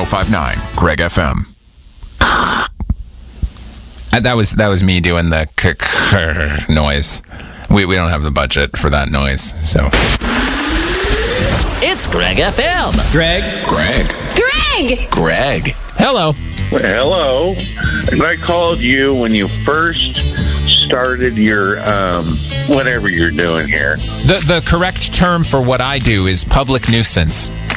1059 Greg FM. That was me doing the noise. We don't have the budget for that noise, so. It's Greg FM. Greg. Hello. Hello. I called you when you first started your whatever you're doing here. The correct term for what I do is public nuisance.